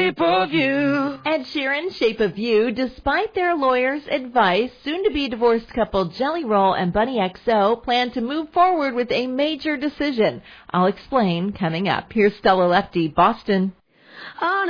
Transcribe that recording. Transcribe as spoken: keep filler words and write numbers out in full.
Shape of You. Ed Sheeran, Shape of You. Despite their lawyers' advice, soon-to-be divorced couple Jelly Roll and Bunny X O plan to move forward with a major decision. I'll explain coming up. Here's Stella Lefty, Boston.